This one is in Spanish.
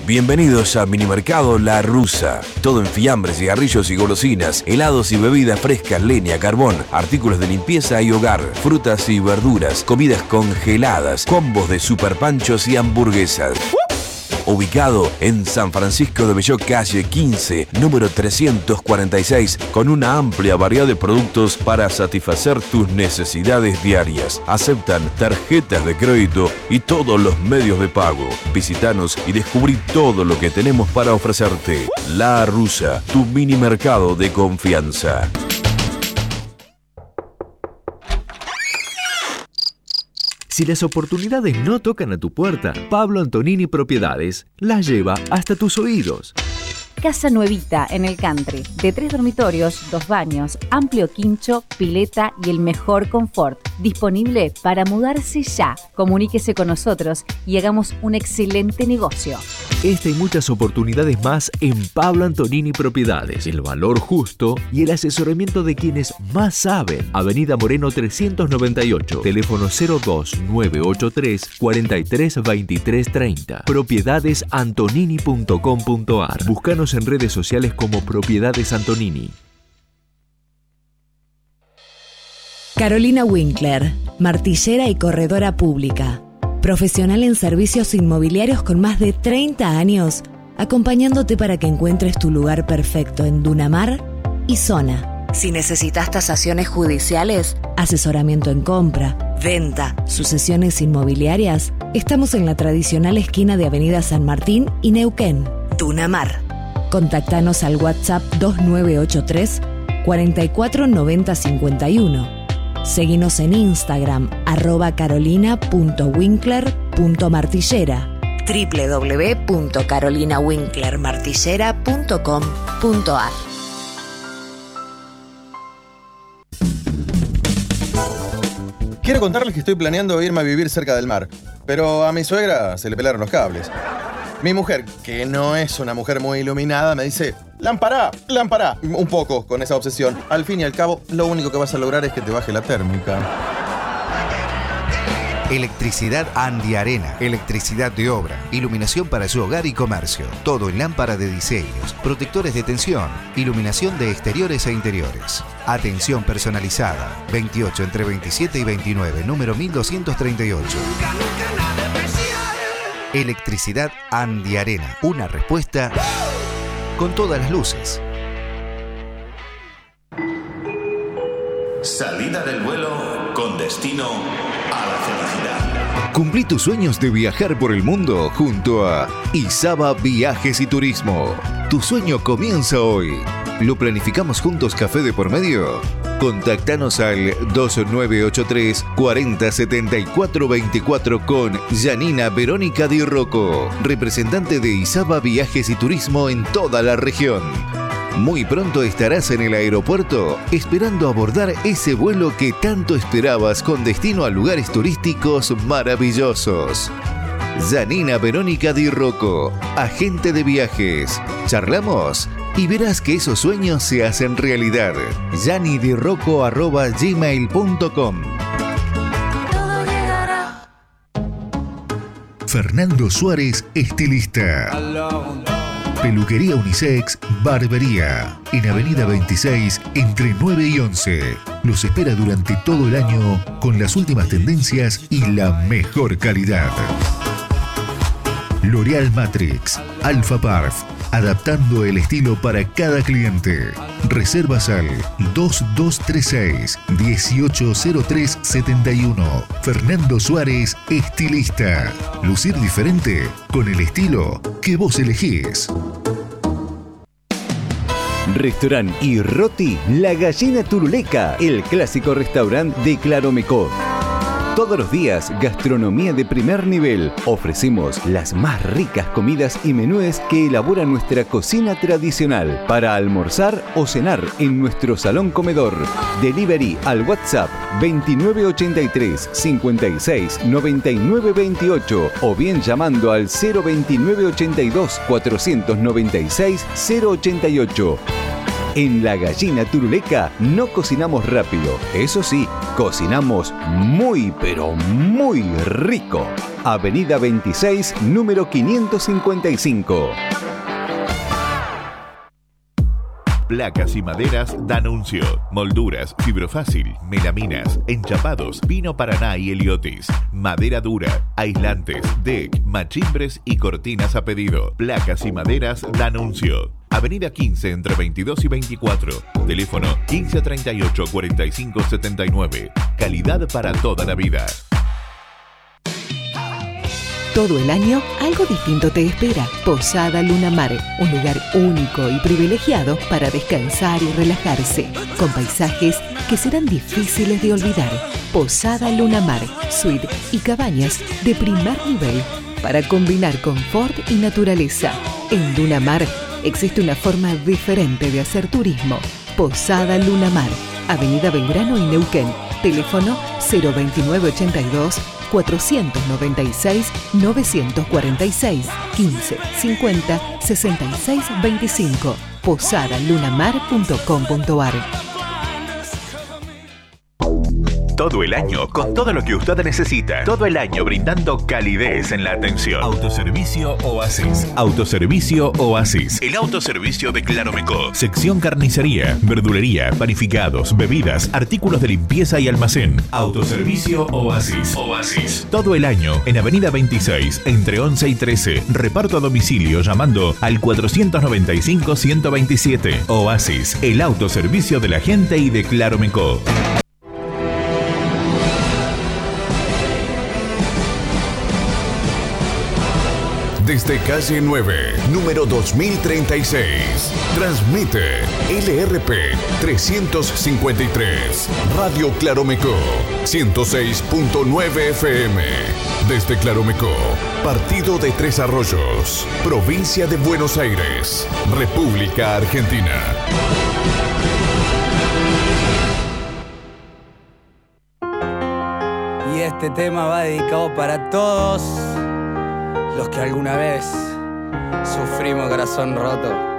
Bienvenidos a Minimercado La Rusa. Todo en fiambres, cigarrillos y golosinas, helados y bebidas frescas, leña, carbón, artículos de limpieza y hogar, frutas y verduras, comidas congeladas, combos de superpanchos y hamburguesas. Ubicado en San Francisco de Belló, calle 15, número 346, con una amplia variedad de productos para satisfacer tus necesidades diarias. Aceptan tarjetas de crédito y todos los medios de pago. Visítanos y descubrí todo lo que tenemos para ofrecerte. La Rusa, tu mini mercado de confianza. Si las oportunidades no tocan a tu puerta, Pablo Antonini Propiedades las lleva hasta tus oídos. Casa nuevita en el country, de 3 dormitorios, 2 baños, amplio quincho, pileta y el mejor confort. Disponible para mudarse ya. Comuníquese con nosotros y hagamos un excelente negocio. Esta y muchas oportunidades más en Pablo Antonini Propiedades. El valor justo y el asesoramiento de quienes más saben. Avenida Moreno 398, teléfono 02983 43 23 30. Propiedadesantonini.com.ar. Búscanos en redes sociales como Propiedades Antonini. Carolina Winkler, martillera y corredora pública. Profesional en servicios inmobiliarios con más de 30 años, acompañándote para que encuentres tu lugar perfecto en Dunamar y zona. Si necesitas tasaciones judiciales, asesoramiento en compra, venta, sucesiones inmobiliarias, estamos en la tradicional esquina de Avenida San Martín y Neuquén, Dunamar. Contactanos al WhatsApp 2983 449051. Seguinos en Instagram @carolina.winkler.martillera, www.carolinawinklermartillera.com.ar. Quiero contarles que estoy planeando irme a vivir cerca del mar, pero a mi suegra se le pelaron los cables. Mi mujer, que no es una mujer muy iluminada, me dice: lámpara, lámpara. Un poco con esa obsesión. Al fin y al cabo, lo único que vas a lograr es que te baje la térmica. Electricidad Andiarena, electricidad de obra, iluminación para su hogar y comercio, todo en lámpara de diseños, protectores de tensión, iluminación de exteriores e interiores. Atención personalizada, 28 entre 27 y 29, número 1238. Electricidad Andiarena, una respuesta con todas las luces. Salida del vuelo con destino a la felicidad. Cumplí tus sueños de viajar por el mundo junto a Izaba Viajes y Turismo. Tu sueño comienza hoy. ¿Lo planificamos juntos, café de por medio? Contactanos al 2983 40 74 24 con Janina Verónica Di Rocco, representante de Izaba Viajes y Turismo en toda la región. Muy pronto estarás en el aeropuerto esperando abordar ese vuelo que tanto esperabas con destino a lugares turísticos maravillosos. Janina Verónica Di Rocco, agente de viajes. Charlamos y verás que esos sueños se hacen realidad. janidirocco@gmail.com. Fernando Suárez, estilista. Peluquería unisex, barbería. En Avenida 26, entre 9 y 11. Los espera durante todo el año con las últimas tendencias y la mejor calidad. L'Oréal Matrix, Alpha Parf, adaptando el estilo para cada cliente. Reservas al 2236 180371. Fernando Suárez, estilista. Lucir diferente con el estilo que vos elegís. Restaurant y Roti La Gallina Turuleca, el clásico restaurante de Claromecó. Todos los días, gastronomía de primer nivel. Ofrecemos las más ricas comidas y menúes que elabora nuestra cocina tradicional para almorzar o cenar en nuestro salón comedor. Delivery al WhatsApp 2983 56 99 28 o bien llamando al 02982 496 088. En La Gallina Turuleca no cocinamos rápido, eso sí, cocinamos muy pero muy rico. Avenida 26, número 555. Placas y maderas D'Annunzio. Molduras, fibrofácil, melaminas, enchapados, pino paraná y heliotis. Madera dura, aislantes, deck, machimbres y cortinas a pedido. Placas y maderas D'Annunzio. Avenida 15 entre 22 y 24. Teléfono 1538 45 79. Calidad para toda la vida. Todo el año, algo distinto te espera. Posada Luna Mar, un lugar único y privilegiado para descansar y relajarse, con paisajes que serán difíciles de olvidar. Posada Luna Mar, suite y cabañas de primer nivel para combinar confort y naturaleza. En Luna Mar existe una forma diferente de hacer turismo. Posada Luna Mar, Avenida Belgrano y Neuquén. Teléfono 02982 496 946 15 50 66 25. posadalunamar.com.ar. Todo el año, con todo lo que usted necesita. Todo el año brindando calidez en la atención. Autoservicio Oasis. Autoservicio Oasis. El autoservicio de Claromecó. Sección carnicería, verdulería, panificados, bebidas, artículos de limpieza y almacén. Autoservicio Oasis. Oasis. Todo el año en Avenida 26, entre 11 y 13. Reparto a domicilio llamando al 495-127. Oasis. El autoservicio de la gente y de Claromecó. Desde calle 9, número 2036. Transmite LRP 353. Radio Claromecó 106.9 FM. Desde Claromecó, partido de Tres Arroyos, provincia de Buenos Aires, República Argentina. Y este tema va dedicado para todos los que alguna vez sufrimos corazón roto.